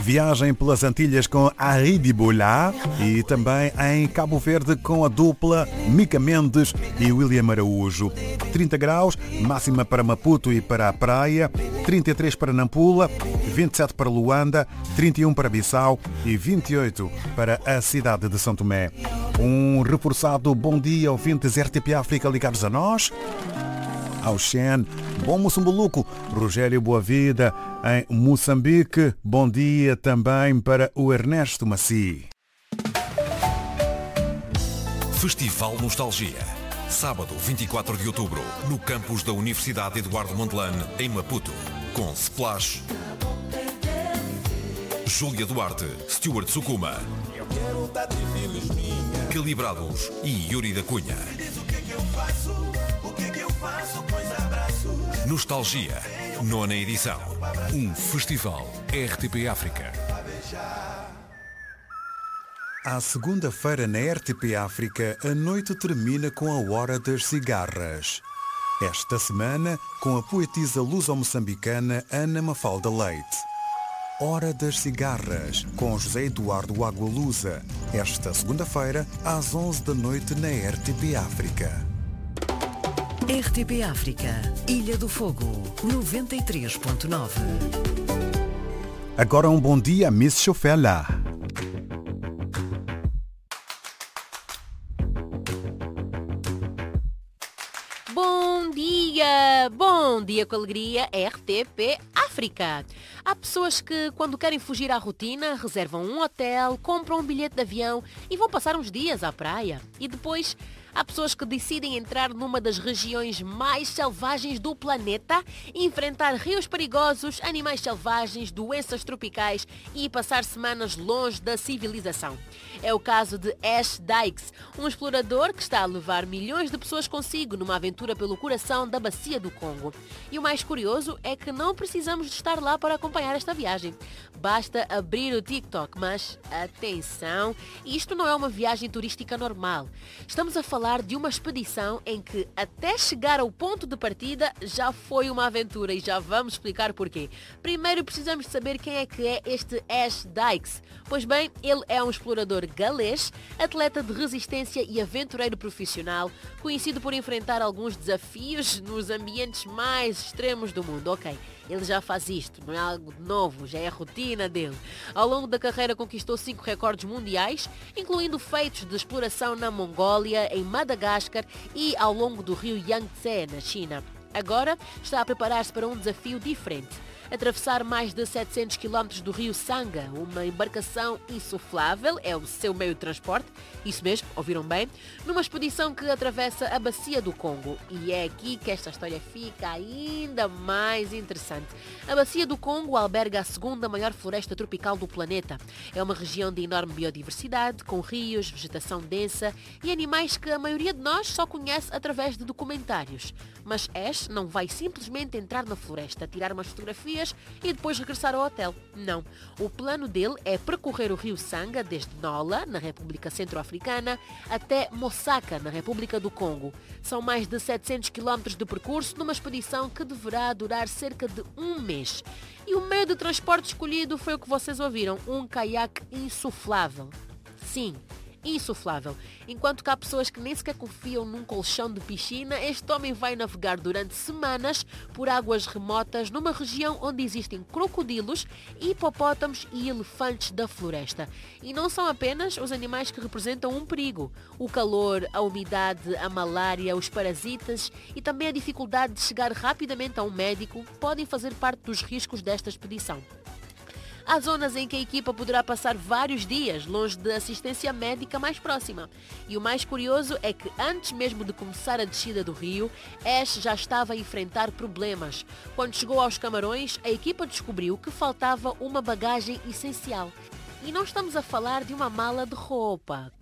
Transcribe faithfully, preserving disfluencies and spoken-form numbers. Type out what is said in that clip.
Viagem pelas Antilhas com Aïdi Boulá e também em Cabo Verde com a dupla Mica Mendes e William Araújo. trinta graus, máxima para Maputo e para a praia, trinta e três para Nampula, vinte e sete para Luanda, trinta e um para Bissau e vinte e oito para a cidade de São Tomé. Um reforçado bom dia, ouvintes R T P África ligados a nós. Ao Xen, bom Moçambique, Rogério Boavida em Moçambique, bom dia também para o Ernesto Maci. Festival Nostalgia, sábado vinte e quatro de outubro, no campus da Universidade Eduardo Mondlane, em Maputo, com Splash, Júlia Duarte, Stuart Sukuma, Calibrados e Yuri da Cunha. Nostalgia, nona edição. Um festival R T P África. À segunda-feira na R T P África, a noite termina com a Hora das Cigarras. Esta semana, com a poetisa luso-moçambicana Ana Mafalda Leite. Hora das Cigarras, com José Eduardo Agualusa. Esta segunda-feira, às onze da noite na R T P África. R T P África, Ilha do Fogo, noventa e três ponto nove. Agora um bom dia, Miss Chofela. Bom dia, bom dia com alegria, R T P África. Há pessoas que, quando querem fugir à rotina, reservam um hotel, compram um bilhete de avião e vão passar uns dias à praia. E depois há pessoas que decidem entrar numa das regiões mais selvagens do planeta, enfrentar rios perigosos, animais selvagens, doenças tropicais e passar semanas longe da civilização. É o caso de Ash Dykes, um explorador que está a levar milhões de pessoas consigo numa aventura pelo coração da Bacia do Congo. E o mais curioso é que não precisamos de estar lá para acompanhar esta viagem. Basta abrir o TikTok, mas atenção, isto não é uma viagem turística normal. Estamos a falar de uma expedição em que até chegar ao ponto de partida já foi uma aventura e já vamos explicar porquê. Primeiro precisamos de saber quem é que é este Ash Dykes. Pois bem, ele é um explorador galês, atleta de resistência e aventureiro profissional, conhecido por enfrentar alguns desafios nos ambientes mais extremos do mundo. Ok, ele já faz isto, não é algo novo, já é a rotina dele. Ao longo da carreira conquistou cinco recordes mundiais, incluindo feitos de exploração na Mongólia, em Madagascar e ao longo do rio Yangtze, na China. Agora está a preparar-se para um desafio diferente. Atravessar mais de setecentos quilómetros do rio Sanga, uma embarcação insuflável, é o seu meio de transporte, isso mesmo, ouviram bem, numa expedição que atravessa a Bacia do Congo. E é aqui que esta história fica ainda mais interessante. A Bacia do Congo alberga a segunda maior floresta tropical do planeta. É uma região de enorme biodiversidade, com rios, vegetação densa e animais que a maioria de nós só conhece através de documentários. Mas Ash não vai simplesmente entrar na floresta, tirar umas fotografias e depois regressar ao hotel. Não. O plano dele é percorrer o rio Sanga desde Nola, na República Centro-Africana, até Moçaka, na República do Congo. São mais de setecentos quilómetros de percurso numa expedição que deverá durar cerca de um mês. E o meio de transporte escolhido foi o que vocês ouviram, um caiaque insuflável. Sim, insuflável. Enquanto que há pessoas que nem sequer confiam num colchão de piscina, este homem vai navegar durante semanas por águas remotas numa região onde existem crocodilos, hipopótamos e elefantes da floresta. E não são apenas os animais que representam um perigo. O calor, a umidade, a malária, os parasitas e também a dificuldade de chegar rapidamente a um médico podem fazer parte dos riscos desta expedição. Há zonas em que a equipa poderá passar vários dias longe da assistência médica mais próxima. E o mais curioso é que antes mesmo de começar a descida do rio, Ash já estava a enfrentar problemas. Quando chegou aos Camarões, a equipa descobriu que faltava uma bagagem essencial. E não estamos a falar de uma mala de roupa.